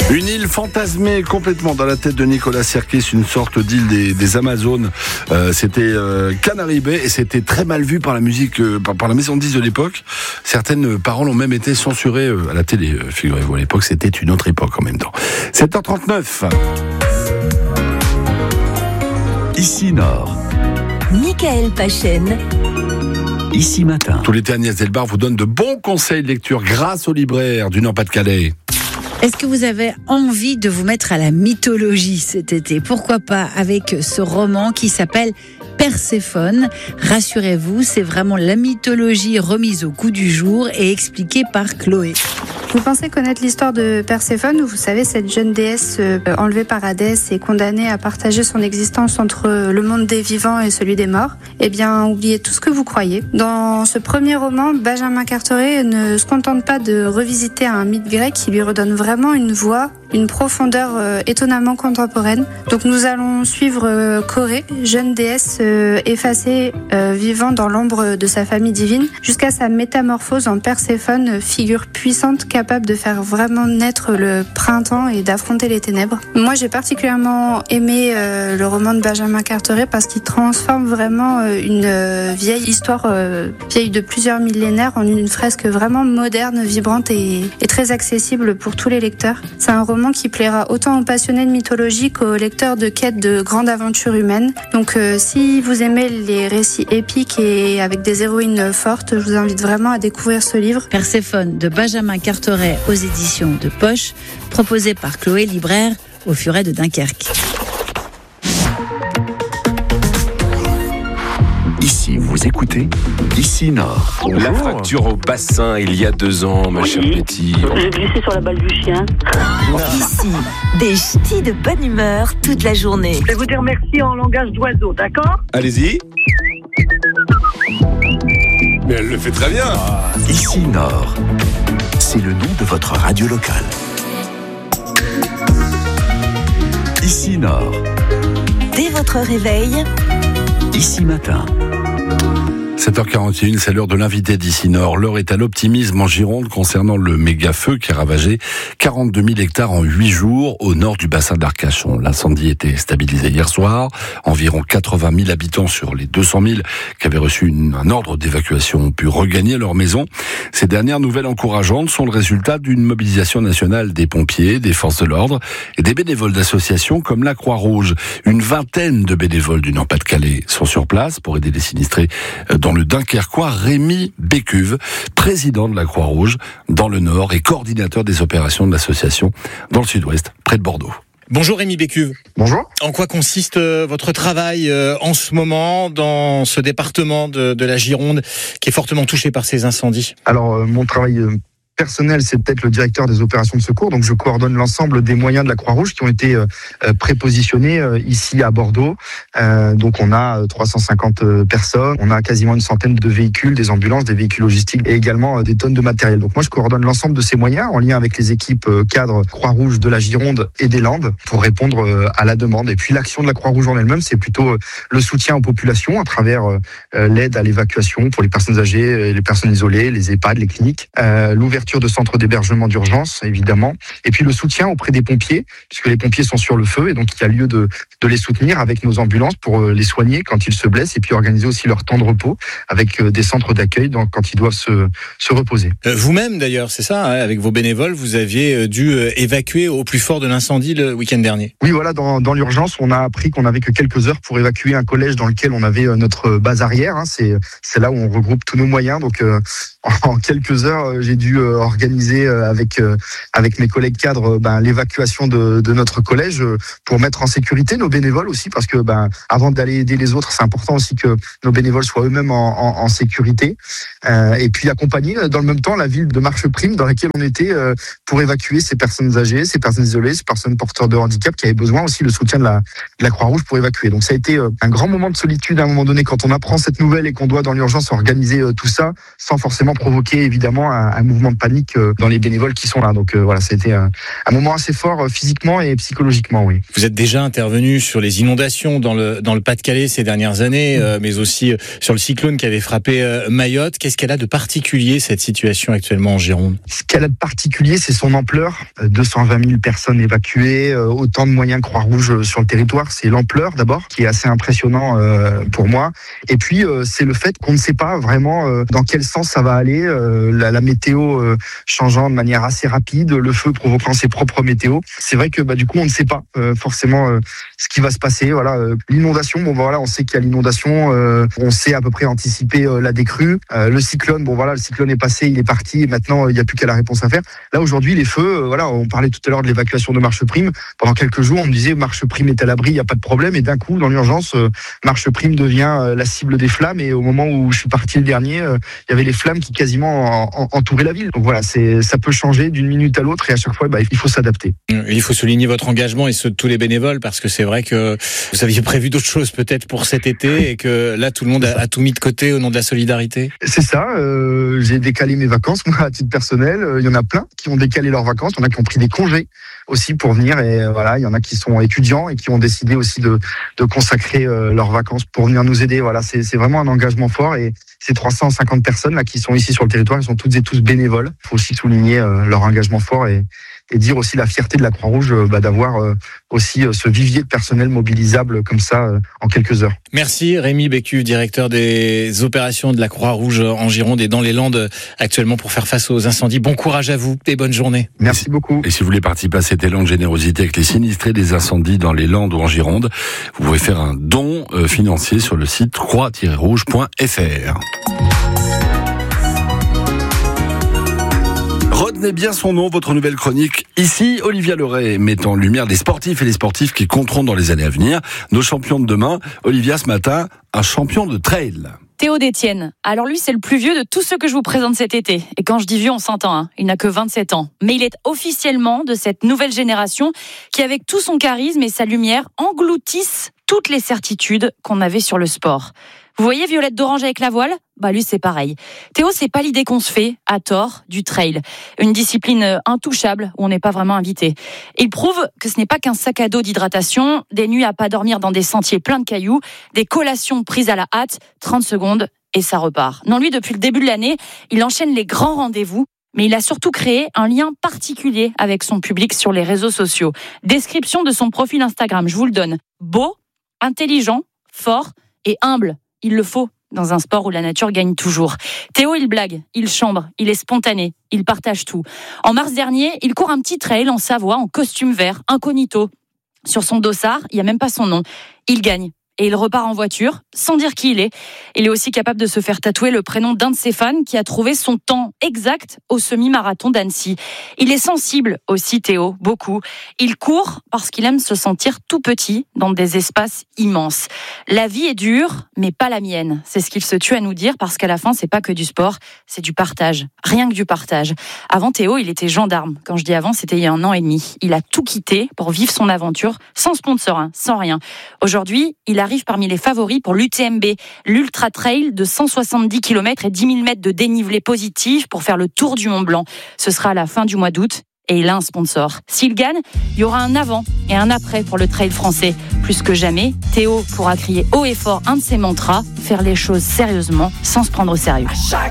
Une île fantasmée complètement dans la tête de Nicolas Sirkis, une sorte d'île des Amazones. C'était Canary Bay et c'était très mal vu par la musique, par la maison de disques de l'époque. Certaines paroles ont même été censurées à la télé. Figurez-vous, à l'époque, c'était une autre époque en même temps. 7h39. Ici Nord. Michael Pachen. Ici Matin. Tout l'été, Agnès Delbar vous donne de bons conseils de lecture grâce au libraire du Nord-Pas-de-Calais. Est-ce que vous avez envie de vous mettre à la mythologie cet été ? Pourquoi pas avec ce roman qui s'appelle Perséphone. Rassurez-vous, c'est vraiment la mythologie remise au goût du jour et expliquée par Chloé. Vous pensez connaître l'histoire de Perséphone, où vous savez, cette jeune déesse enlevée par Hadès et condamnée à partager son existence entre le monde des vivants et celui des morts ? Eh bien, oubliez tout ce que vous croyez. Dans ce premier roman, Benjamin Carteret ne se contente pas de revisiter un mythe grec qui lui redonne vraiment une voix, une profondeur étonnamment contemporaine. Donc nous allons suivre Corée, jeune déesse effacée, vivant dans l'ombre de sa famille divine, jusqu'à sa métamorphose en Perséphone, figure puissante capable de faire vraiment naître le printemps et d'affronter les ténèbres. Moi, j'ai particulièrement aimé le roman de Benjamin Carteret parce qu'il transforme vraiment une vieille histoire, vieille de plusieurs millénaires, en une fresque vraiment moderne, vibrante et très accessible pour tous les lecteurs. C'est un roman qui plaira autant aux passionnés de mythologie qu'aux lecteurs de quêtes de grandes aventures humaines. Donc si vous aimez les récits épiques et avec des héroïnes fortes, je vous invite vraiment à découvrir ce livre. Perséphone de Benjamin Carteret aux éditions de Poche, proposé par Chloé, libraire au Furet de Dunkerque. Ici, vous écoutez Ici Nord. La fracture au bassin il y a 2 ans, ma chère Betty. J'ai glissé sur la balle du chien. Ici, des ch'tis de bonne humeur toute la journée. Je vais vous dire merci en langage d'oiseau, d'accord ? Allez-y. Mais elle le fait très bien. Ici Nord. C'est le nom de votre radio locale. Ici Nord. Dès votre réveil, Ici Matin. 7h41, c'est l'heure de l'invité d'Ici Nord. L'heure est à l'optimisme en Gironde concernant le méga-feu qui a ravagé 42 000 hectares en 8 jours au nord du bassin d'Arcachon. L'incendie était stabilisé hier soir. Environ 80 000 habitants sur les 200 000 qui avaient reçu un ordre d'évacuation ont pu regagner leur maison. Ces dernières nouvelles encourageantes sont le résultat d'une mobilisation nationale des pompiers, des forces de l'ordre et des bénévoles d'associations comme la Croix-Rouge. Une vingtaine de bénévoles du Nord-Pas-de-Calais sont sur place pour aider les sinistrés dans le Dunkerquois. Rémi Bécuve, président de la Croix-Rouge dans le Nord et coordinateur des opérations de l'association dans le Sud-Ouest, près de Bordeaux. Bonjour Rémi Bécuve. Bonjour. En quoi consiste votre travail en ce moment dans ce département de la Gironde qui est fortement touché par ces incendies ? Alors, mon travail personnel, c'est peut-être le directeur des opérations de secours. Donc, je coordonne l'ensemble des moyens de la Croix-Rouge qui ont été prépositionnés ici à Bordeaux. Donc, on a 350 personnes. On a quasiment une centaine de véhicules, des ambulances, des véhicules logistiques et également des tonnes de matériel. Donc, moi, je coordonne l'ensemble de ces moyens en lien avec les équipes cadres Croix-Rouge de la Gironde et des Landes pour répondre à la demande. Et puis, l'action de la Croix-Rouge en elle-même, c'est plutôt le soutien aux populations à travers l'aide à l'évacuation pour les personnes âgées, les personnes isolées, les EHPAD, les cliniques, l'ouverture de centres d'hébergement d'urgence, évidemment, et puis le soutien auprès des pompiers, puisque les pompiers sont sur le feu, et donc il y a lieu de les soutenir avec nos ambulances pour les soigner quand ils se blessent, et puis organiser aussi leur temps de repos avec des centres d'accueil quand ils doivent se reposer. Vous-même, d'ailleurs, c'est ça, avec vos bénévoles, vous aviez dû évacuer au plus fort de l'incendie le week-end dernier. Oui, voilà, dans l'urgence, on a appris qu'on n'avait que quelques heures pour évacuer un collège dans lequel on avait notre base arrière. C'est là où on regroupe tous nos moyens, donc en quelques heures, j'ai dû organiser avec mes collègues cadres l'évacuation de notre collège pour mettre en sécurité nos bénévoles aussi, parce que avant d'aller aider les autres, c'est important aussi que nos bénévoles soient eux-mêmes en sécurité, et puis accompagner dans le même temps la ville de Marcheprime dans laquelle on était pour évacuer ces personnes âgées, ces personnes isolées, ces personnes porteurs de handicap qui avaient besoin aussi le soutien de la Croix-Rouge pour évacuer. Donc ça a été un grand moment de solitude à un moment donné quand on apprend cette nouvelle et qu'on doit dans l'urgence organiser tout ça sans forcément provoquer évidemment un mouvement de panique panique dans les bénévoles qui sont là. Donc voilà, c'était un moment assez fort physiquement et psychologiquement, oui. Vous êtes déjà intervenu sur les inondations dans le Pas-de-Calais ces dernières années, mais aussi sur le cyclone qui avait frappé Mayotte. Qu'est-ce qu'elle a de particulier, cette situation actuellement en Gironde? Ce qu'elle a de particulier, c'est son ampleur. 220 000 personnes évacuées, autant de moyens Croix-Rouge sur le territoire. C'est l'ampleur d'abord qui est assez impressionnant pour moi. Et puis c'est le fait qu'on ne sait pas vraiment dans quel sens ça va aller. La météo changeant de manière assez rapide, le feu provoquant ses propres météos. C'est vrai que du coup on ne sait pas forcément ce qui va se passer. Voilà, l'inondation. Bon voilà, on sait qu'il y a l'inondation. On sait à peu près anticiper la décrue. Le cyclone. Bon voilà, le cyclone est passé, il est parti. Et maintenant il n'y a plus qu'à la réponse à faire. Là aujourd'hui les feux. Voilà, on parlait tout à l'heure de l'évacuation de Marcheprime. Pendant quelques jours on me disait Marcheprime est à l'abri, il n'y a pas de problème. Et d'un coup dans l'urgence, Marcheprime devient la cible des flammes. Et au moment où je suis parti le dernier, il y avait les flammes qui quasiment entouraient la ville. Donc voilà, ça peut changer d'une minute à l'autre et à chaque fois, il faut s'adapter. Il faut souligner votre engagement et ceux de tous les bénévoles parce que c'est vrai que vous aviez prévu d'autres choses peut-être pour cet été et que là, tout le monde a tout mis de côté au nom de la solidarité. C'est ça. J'ai décalé mes vacances, moi, à titre personnel. Il y en a plein qui ont décalé leurs vacances. Il y en a qui ont pris des congés aussi pour venir. Et voilà, il y en a qui sont étudiants et qui ont décidé aussi de consacrer leurs vacances pour venir nous aider. Voilà, c'est vraiment un engagement fort et ces 350 personnes là qui sont ici sur le territoire, ils sont toutes et tous bénévoles. Il faut aussi souligner leur engagement fort et dire aussi la fierté de la Croix-Rouge d'avoir aussi ce vivier de personnel mobilisable comme ça en quelques heures. Merci Rémi Bécu, directeur des opérations de la Croix-Rouge en Gironde et dans les Landes actuellement pour faire face aux incendies. Bon courage à vous et bonne journée. Merci beaucoup. Et si vous voulez participer à cet élan de générosité avec les sinistrés des incendies dans les Landes ou en Gironde, vous pouvez faire un don financier sur le site croix-rouge.fr. Retenez bien son nom, votre nouvelle chronique. Ici, Olivia Leray met en lumière les sportifs et les sportifs qui compteront dans les années à venir. Nos champions de demain. Olivia, ce matin, un champion de trail. Théo Détienne. Alors lui, c'est le plus vieux de tous ceux que je vous présente cet été. Et quand je dis vieux, on s'entend, il n'a que 27 ans. Mais il est officiellement de cette nouvelle génération qui, avec tout son charisme et sa lumière, engloutissent toutes les certitudes qu'on avait sur le sport. Vous voyez Violette d'Orange avec la voile ? Lui, c'est pareil. Théo, c'est pas l'idée qu'on se fait, à tort, du trail. Une discipline intouchable où on n'est pas vraiment invité. Il prouve que ce n'est pas qu'un sac à dos d'hydratation, des nuits à pas dormir dans des sentiers pleins de cailloux, des collations prises à la hâte, 30 secondes et ça repart. Non, lui, depuis le début de l'année, il enchaîne les grands rendez-vous, mais il a surtout créé un lien particulier avec son public sur les réseaux sociaux. Description de son profil Instagram, je vous le donne. Beau, intelligent, fort et humble. Il le faut dans un sport où la nature gagne toujours. Théo, il blague, il chambre, il est spontané, il partage tout. En mars dernier, il court un petit trail en Savoie en costume vert, incognito. Sur son dossard, il n'y a même pas son nom. Il gagne. Et il repart en voiture, sans dire qui il est. Il est aussi capable de se faire tatouer le prénom d'un de ses fans qui a trouvé son temps exact au semi-marathon d'Annecy. Il est sensible aussi, Théo, beaucoup. Il court parce qu'il aime se sentir tout petit dans des espaces immenses. La vie est dure, mais pas la mienne. C'est ce qu'il se tue à nous dire parce qu'à la fin, c'est pas que du sport, c'est du partage. Rien que du partage. Avant, Théo, il était gendarme. Quand je dis avant, c'était il y a 1 an et demi. Il a tout quitté pour vivre son aventure, sans sponsor, sans rien. Aujourd'hui, il arrive parmi les favoris pour l'UTMB, l'Ultra Trail de 170 km et 10 000 mètres de dénivelé positif pour faire le tour du Mont Blanc. Ce sera à la fin du mois d'août et il a un sponsor. S'il gagne, il y aura un avant et un après pour le trail français. Plus que jamais, Théo pourra crier haut et fort un de ses mantras, faire les choses sérieusement sans se prendre au sérieux.